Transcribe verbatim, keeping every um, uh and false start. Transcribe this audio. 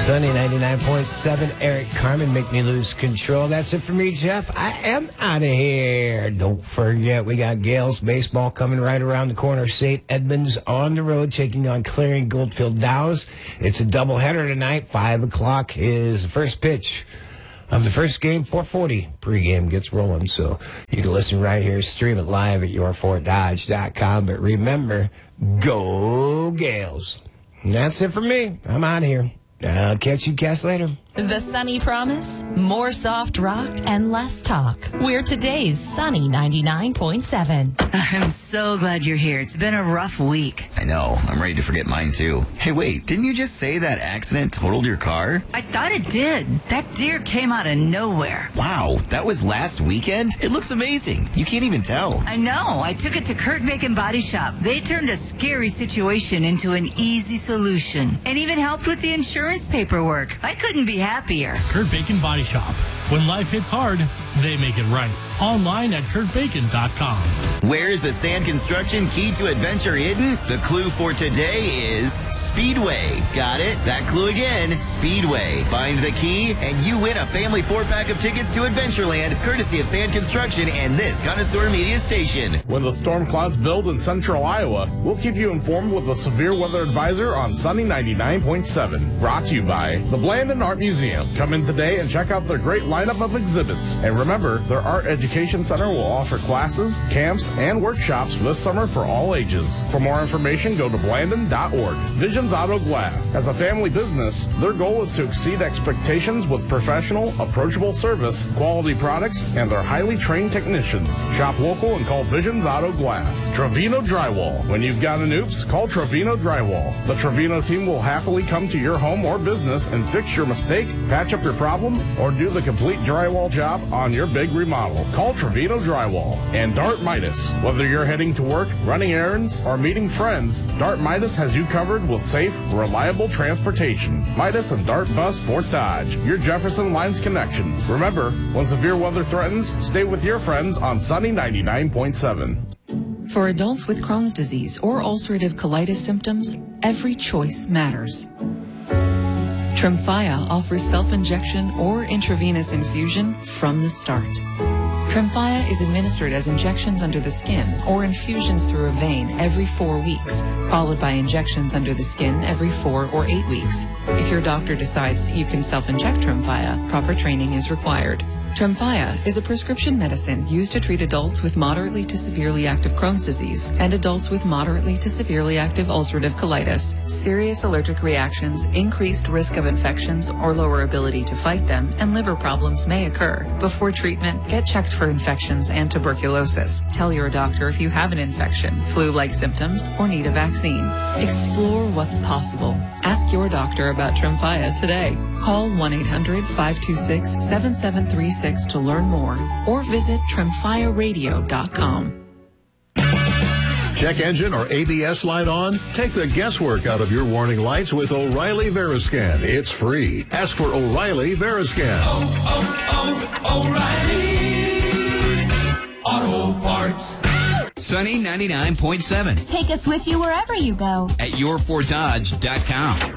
Sunny ninety-nine point seven, Eric Carmen, Make Me Lose Control. That's it for me, Jeff. I am out of here. Don't forget, we got Gales baseball coming right around the corner. Saint Edmunds on the road, taking on Clarion Goldfield Dows. It's a doubleheader tonight. Five o'clock is the first pitch of the first game. Four forty pregame gets rolling, so you can listen right here, stream it live at your fort dodge dot com. But remember, go Gales. And that's it for me. I'm out of here. I'll catch you cats later. The Sunny Promise, more soft rock and less talk. We're today's Sunny ninety-nine point seven. I'm so glad you're here. It's been a rough week. I know. I'm ready to forget mine, too. Hey, wait. Didn't you just say that accident totaled your car? I thought it did. That deer came out of nowhere. Wow. That was last weekend? It looks amazing. You can't even tell. I know. I took it to Kurt Bacon Body Shop. They turned a scary situation into an easy solution and even helped with the insurance paperwork. I couldn't be happier. Kurt Bacon Body Shop. When life hits hard, they make it right. Online at kurt bacon dot com. Where's the sand construction key to adventure hidden? The clue for today is Speedway. Got it? That clue again, Speedway. Find the key and you win a family four-pack of tickets to Adventureland, courtesy of Sand Construction and this Connoisseur Media Station. When the storm clouds build in central Iowa, we'll keep you informed with a severe weather advisor on Sunny ninety-nine point seven. Brought to you by the Blandon Art Museum. Come in today and check out their great lineup of exhibits. And remember, their Art Education Center will offer classes, camps, and workshops this summer for all ages. For more information, go to blandon dot org. Visions Auto Glass. As a family business, their goal is to exceed expectations with professional, approachable service, quality products, and their highly trained technicians. Shop local and call Visions Auto Glass. Trevino Drywall. When you've got an oops, call Trevino Drywall. The Trevino team will happily come to your home or business and fix your mistake, patch up your problem, or do the complete drywall job on your big remodel. Call Trevino Drywall. And Dart Midas. Whether you're heading to work, running errands, or meeting friends, Dart Midas has you covered with safe, reliable transportation. Midas and Dart Bus Fort Dodge, your Jefferson Lines connection. Remember, when severe weather threatens, stay with your friends on Sunny ninety-nine point seven. For adults with Crohn's disease or ulcerative colitis symptoms, every choice matters. Tremfya offers self-injection or intravenous infusion from the start. Tremfya is administered as injections under the skin or infusions through a vein every four weeks, followed by injections under the skin every four or eight weeks. If your doctor decides that you can self-inject Tremfya, proper training is required. Tremfya is a prescription medicine used to treat adults with moderately to severely active Crohn's disease and adults with moderately to severely active ulcerative colitis. Serious allergic reactions, increased risk of infections or lower ability to fight them, and liver problems may occur. Before treatment, get checked for infections and tuberculosis. Tell your doctor if you have an infection, flu-like symptoms, or need a vaccine. Explore what's possible. Ask your doctor about Tremfya today. Call one eight hundred, five two six, seven seven three six to learn more, or visit tremfya radio dot com. Check engine or A B S light on? Take the guesswork out of your warning lights with O'Reilly Veriscan. It's free. Ask for O'Reilly Veriscan. Oh, oh, oh, O'Reilly Auto Parts. Sunny ninety-nine point seven. Take us with you wherever you go at your fort dodge dot com.